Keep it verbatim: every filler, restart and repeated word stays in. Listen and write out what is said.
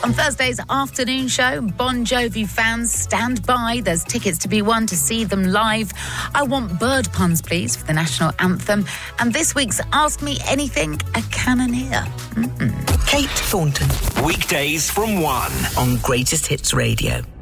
On Thursday's afternoon show, Bon Jovi fans, stand by. There's tickets to be won to see them live. I want bird puns, please, for the national anthem. And this week's Ask Me Anything, a cannoneer. Mm-mm. Kate Thornton. Weekdays from one on Greatest Hits Radio.